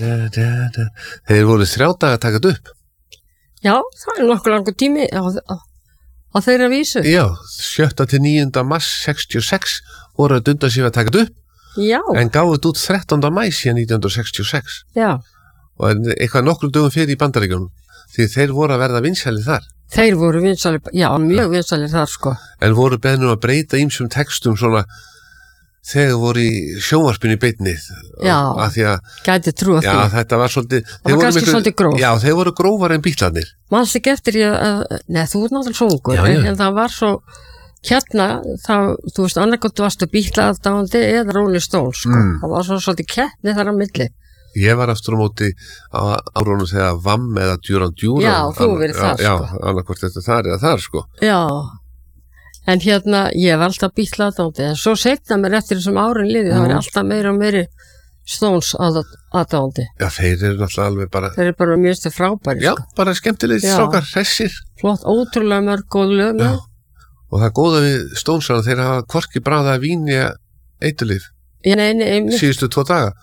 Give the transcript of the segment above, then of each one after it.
Þeir voru 3 daga að taka þetta upp. Já, það nokkuð langur tími á þeirra vísu. Já, 7. til 9. mars 66 voru að dunda sig að taka þetta upp. Já. En gáðu þetta út 13. mæ síðan 1966. Já. Og eitthvað nokkrum dögum fyrir í Bandaríkjunum. Því þeir voru að verða vinsælir þar. Þeir voru vinsælir, já, mjög vinsælir þar, sko. En voru beðnir að breyta ýmsum textum svona þegar voru í sjónvarpinu í beinni. Já, gæti trúa því. Já, þetta var svolítið... Það var kannski svolítið gróf. Já, þeir voru grófar en Bítlarnir. Manstu ekki eftir nei, þú ert náttúrulega sóngur, en það var svo, þú veist, annarkot varstu Bítla-aðdáandi eða Rolling Stones, sko. Það var svo svolítið keppni þar á milli. Ég var aftur á móti á árunum þegar Vam eða Duran Duran. Já, þú verið þar, sko. Já, annarkvort þetta þar eða þar, sko. Já, en ég var alltaf Bítla-aðdáandi, en svo seinna mér eftir þessum árin liði, það var alltaf meira og meiri Stones aðdáandi. Já, þeir eru náttúrulega alveg bara... Þeir eru bara mjög stu frábæri, sko. Já, bara skemmtilegir strákar, hressir. Flott, ótrúlega mörg góð lög. Já, og það góða við Stonesana, þeir hafa hvorki bragðað vín í eiturlyf. Síðustu 2 daga.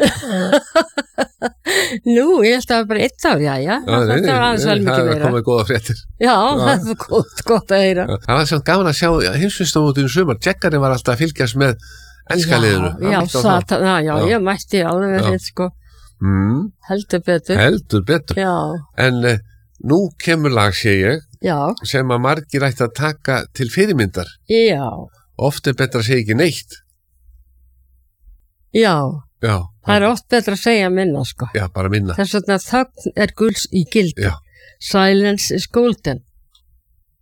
Nú, ég held að það var bara 1 ár, já. Þetta var aðeins vel mikið meira. Það komið góða fréttir. Já, það var gott að heyra. Það var samt gaman að sjá heimsmeistamótinu sumar. Tjekkarinn var alltaf að fylgjast með enska liðinu. Já, ég mætti alveg hreint, sko. Heldur betur. Já. En nú kemur lag, sé ég, sem að margir ætti að taka til fyrirmyndar. Já. Oft betra að segja ekki neitt. Já. Það er oft betra að segja minna, sko. Já, bara minna. Þess vegna þögn er gulls í gildi. Já. Silence is golden.